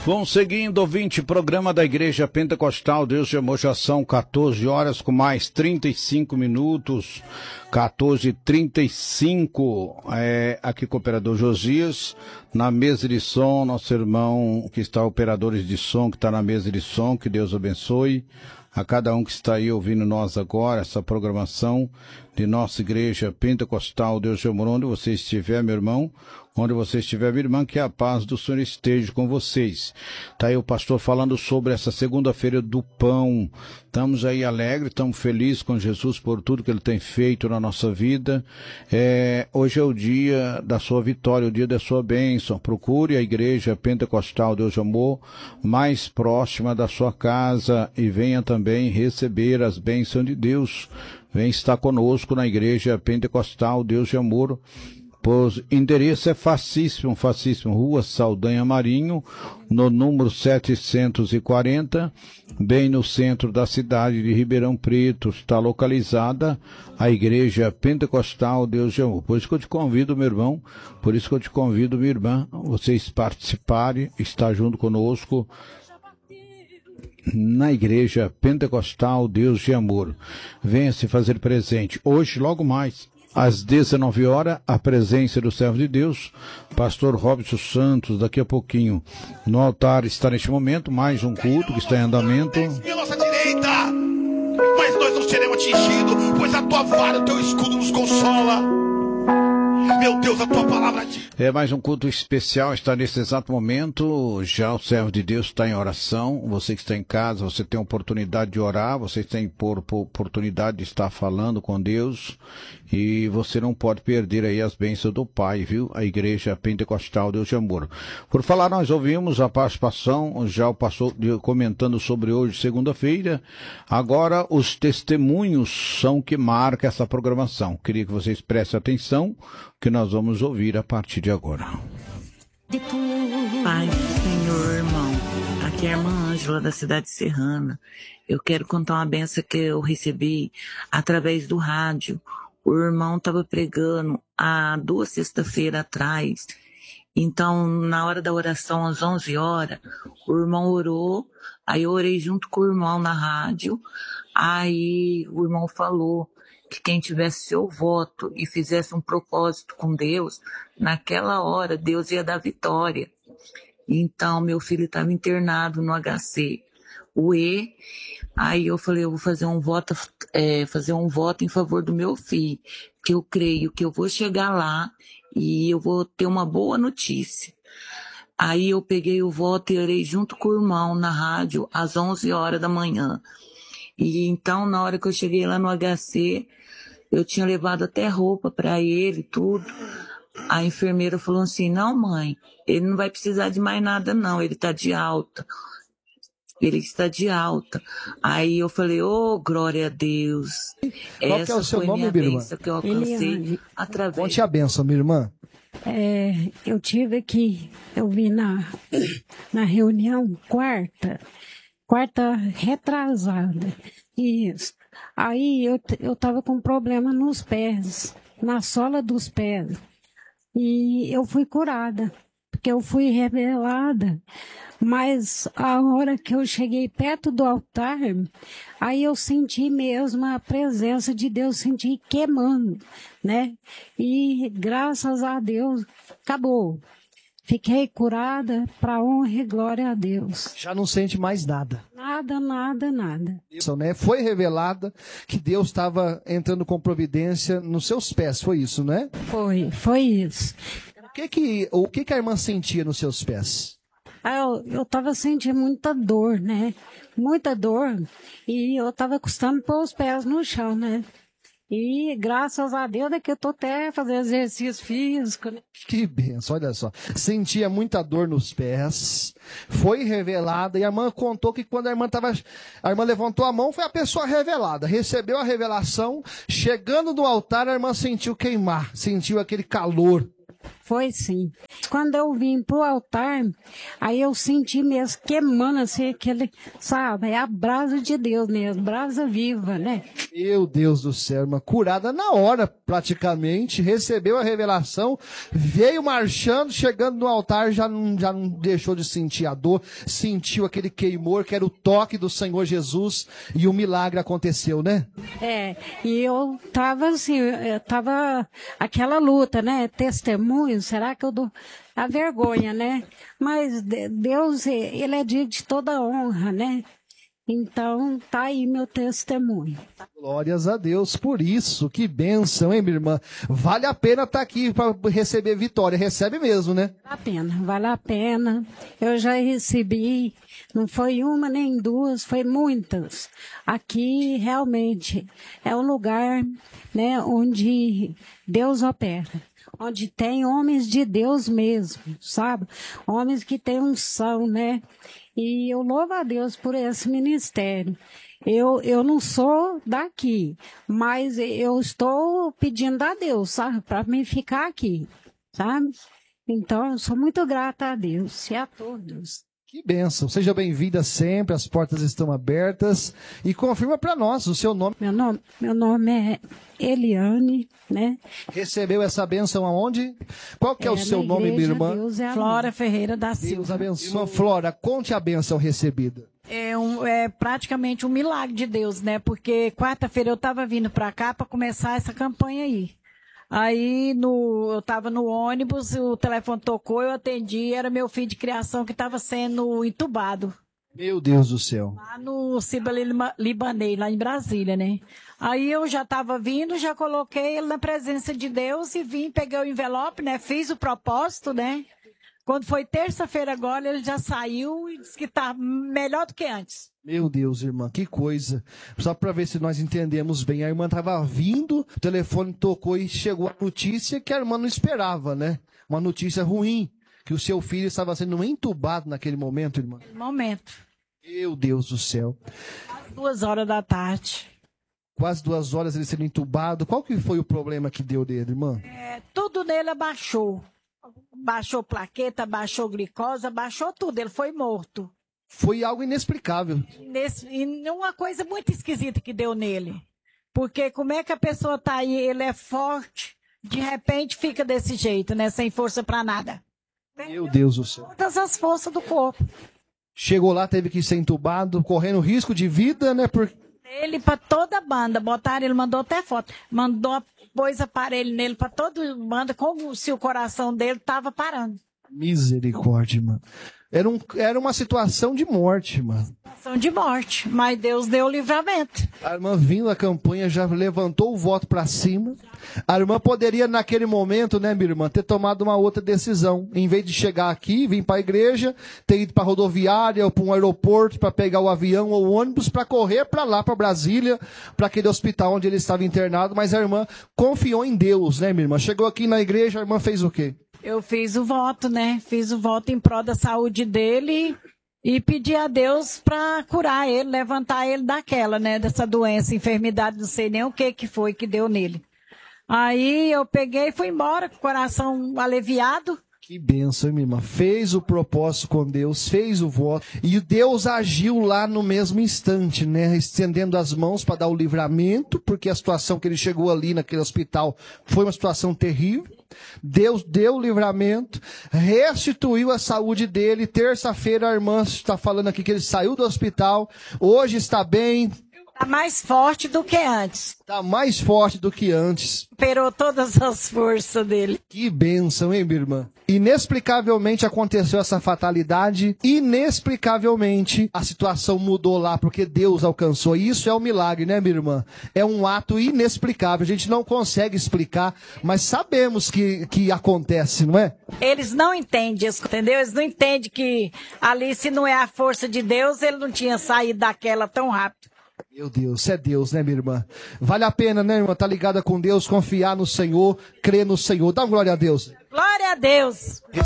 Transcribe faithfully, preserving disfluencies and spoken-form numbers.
Bom, seguindo, ouvinte, programa da Igreja Pentecostal Deus de Amor, já são quatorze horas com mais trinta e cinco minutos, quatorze e trinta e cinco, é, aqui com o operador Josias, na mesa de som, nosso irmão que está, operadores de som, que está na mesa de som, que Deus abençoe a cada um que está aí ouvindo nós agora, essa programação de nossa Igreja Pentecostal Deus de Amor, onde você estiver, meu irmão, onde você estiver, minha irmã, que a paz do Senhor esteja com vocês. Tá aí o pastor falando sobre essa segunda-feira do pão. Estamos aí alegres, estamos felizes com Jesus por tudo que Ele tem feito na nossa vida. É, hoje é o dia da sua vitória, o dia da sua bênção. Procure a Igreja Pentecostal Deus de Amor mais próxima da sua casa e venha também receber as bênçãos de Deus. Vem estar conosco na Igreja Pentecostal Deus de Amor. Pois endereço é facíssimo, facíssimo, Rua Saldanha Marinho, no número setecentos e quarenta, bem no centro da cidade de Ribeirão Preto, está localizada a Igreja Pentecostal Deus de Amor. Por isso que eu te convido, meu irmão, por isso que eu te convido, minha irmã, vocês participarem, estar junto conosco na Igreja Pentecostal Deus de Amor. Venha se fazer presente. Hoje, logo mais, às dezenove horas, a presença do servo de Deus, pastor Robson Santos, daqui a pouquinho. No altar está neste momento mais um culto que está em andamento. Em nossa direita, mas nós não seremos atingidos, pois a tua vara, o teu escudo nos consola. Meu Deus, a tua palavra diz. É mais um culto especial, está nesse exato momento, já o servo de Deus está em oração, você que está em casa, você tem oportunidade de orar, você tem por, por, oportunidade de estar falando com Deus, e você não pode perder aí as bênçãos do Pai, viu? A Igreja Pentecostal Deus de Amor. Por falar, nós ouvimos a participação, já o pastor comentando sobre hoje, segunda-feira, agora os testemunhos são que marcam essa programação. Queria que vocês prestem atenção, que nós vamos ouvir a partir de agora. Pai do Senhor, irmão, aqui é a irmã Ângela da cidade serrana. Eu quero contar uma benção que eu recebi através do rádio. O irmão estava pregando há duas sexta-feiras atrás. Então, na hora da oração, às onze horas, o irmão orou, aí eu orei junto com o irmão na rádio, aí o irmão falou que quem tivesse seu voto e fizesse um propósito com Deus, naquela hora Deus ia dar vitória. Então, meu filho estava internado no H C U E, aí eu falei, eu vou fazer um voto, é, fazer um voto em favor do meu filho, que eu creio que eu vou chegar lá e eu vou ter uma boa notícia. Aí eu peguei o voto e orei junto com o irmão na rádio às onze horas da manhã. E então, na hora que eu cheguei lá no H C, eu tinha levado até roupa para ele, tudo. A enfermeira falou assim, não, mãe, ele não vai precisar de mais nada, não, ele está de alta. Ele está de alta. Aí eu falei, ô, oh, glória a Deus. Qual Essa que é o seu foi nome, minha minha irmã? bênção que eu alcancei Eliane. através... Conte a benção, minha irmã. É, eu tive aqui, eu vi na, na reunião quarta, quarta retrasada, isso. Aí eu, eu tava com problema nos pés, na sola dos pés, e eu fui curada, porque eu fui revelada, mas a hora que eu cheguei perto do altar, aí eu senti mesmo a presença de Deus, senti queimando, né? E graças a Deus, acabou. Fiquei curada para honra e glória a Deus. Já não sente mais nada. Nada, nada, nada. Isso, né? Foi revelada que Deus estava entrando com providência nos seus pés, foi isso, né? Foi, foi isso. O que que, o que que a irmã sentia nos seus pés? Eu, eu tava sentindo muita dor, né? Muita dor. E eu tava custando pôr os pés no chão, né? E graças a Deus é que eu tô até fazendo exercício físico, né? Que benção, olha só. Sentia muita dor nos pés, foi revelada, e a irmã contou que quando a irmã tava, a irmã levantou a mão, foi a pessoa revelada, recebeu a revelação, chegando no altar, a irmã sentiu queimar, sentiu aquele calor. Foi sim. Quando eu vim pro altar, aí eu senti mesmo queimando assim, aquele, sabe, é a brasa de Deus mesmo, brasa viva, né? Meu Deus do céu, irmã, curada na hora, praticamente, recebeu a revelação, veio marchando, chegando no altar, já não, já não deixou de sentir a dor, sentiu aquele queimor, que era o toque do Senhor Jesus, e o milagre aconteceu, né? É, e eu tava assim, eu tava aquela luta, né? Testemunho, será que eu dou a vergonha, né? Mas Deus, ele é digno de toda honra, né? Então, tá aí meu testemunho. Glórias a Deus por isso. Que bênção, hein, minha irmã? Vale a pena estar aqui para receber vitória. Recebe mesmo, né? Vale a pena, vale a pena. Eu já recebi, não foi uma nem duas, foi muitas. Aqui, realmente, é um lugar, né, onde Deus opera. Onde tem homens de Deus mesmo, sabe? Homens que têm unção, né? E eu louvo a Deus por esse ministério. Eu, eu não sou daqui, mas eu estou pedindo a Deus, sabe? Para mim ficar aqui, sabe? Então, eu sou muito grata a Deus e a todos. Que bênção. Seja bem-vinda sempre, as portas estão abertas. E confirma para nós o seu nome. Meu nome, meu nome é Eliane, né? Recebeu essa bênção aonde? Qual que é, é o seu nome, minha irmã? Deus é Flora Ferreira da Silva. Deus abençoe. Irmã Flora, conte a bênção recebida. É, um, é praticamente um milagre de Deus, né? Porque quarta-feira eu estava vindo para cá para começar essa campanha aí. Aí no, eu estava no ônibus, o telefone tocou, eu atendi, era meu filho de criação que estava sendo entubado. Meu Deus do céu. Lá no Ciba Libanês, lá em Brasília, né? Aí eu já estava vindo, já coloquei ele na presença de Deus e vim, peguei o envelope, né? Fiz o propósito, né? Quando foi terça-feira agora, ele já saiu e disse que está melhor do que antes. Meu Deus, irmã, que coisa. Só para ver se nós entendemos bem. A irmã estava vindo, o telefone tocou e chegou a notícia que a irmã não esperava, né? Uma notícia ruim, que o seu filho estava sendo entubado naquele momento, irmã. No momento. Meu Deus do céu. Às duas horas da tarde. Quase duas horas ele sendo entubado. Qual que foi o problema que deu dele, irmã? É, tudo nele abaixou. Baixou plaqueta, baixou glicose, baixou tudo. Ele foi morto. Foi algo inexplicável. Nesse, e uma coisa muito esquisita que deu nele. Porque como é que a pessoa tá aí, ele é forte, de repente fica desse jeito, né? Sem força para nada. Meu Deus do céu. Todas as forças do corpo. Chegou lá, teve que ser entubado, correndo risco de vida, né? Por... Ele para toda a banda, botaram, ele mandou até foto. Mandou, pôs aparelho nele para toda a banda, como se o coração dele tava parando. Misericórdia, mano. Era, um, era uma situação de morte, mano. Situação de morte, mas Deus deu o livramento. A irmã vindo à campanha já levantou o voto para cima. A irmã poderia, naquele momento, né, minha irmã, ter tomado uma outra decisão. Em vez de chegar aqui, vir para a igreja, ter ido para a rodoviária ou para um aeroporto para pegar o avião ou o ônibus para correr para lá, para Brasília, para aquele hospital onde ele estava internado. Mas a irmã confiou em Deus, né, minha irmã? Chegou aqui na igreja, a irmã fez o quê? Eu fiz o voto, né? Fiz o voto em prol da saúde dele e pedi a Deus para curar ele, levantar ele daquela, né? Dessa doença, enfermidade, não sei nem o que que foi que deu nele. Aí eu peguei e fui embora com o coração aliviado. Que bênção, minha irmã. Fez o propósito com Deus, fez o voto. E Deus agiu lá no mesmo instante, né? Estendendo as mãos para dar o livramento, porque a situação que ele chegou ali naquele hospital foi uma situação terrível. Deus deu o livramento, restituiu a saúde dele. Terça-feira a irmã está falando aqui que ele saiu do hospital, hoje está bem. Está mais forte do que antes. Está mais forte do que antes. Recuperou todas as forças dele. Que bênção, hein, minha irmã? Inexplicavelmente aconteceu essa fatalidade. Inexplicavelmente a situação mudou lá, porque Deus alcançou. E isso é um milagre, né, minha irmã? É um ato inexplicável. A gente não consegue explicar, mas sabemos que, que acontece, não é? Eles não entendem isso, entendeu? Eles não entendem que ali, se não é a força de Deus, ele não tinha saído daquela tão rápido. Meu Deus, é Deus, né, minha irmã? Vale a pena, né, irmã? Tá ligada com Deus, confiar no Senhor, crer no Senhor. Dá uma glória a Deus. Glória a Deus.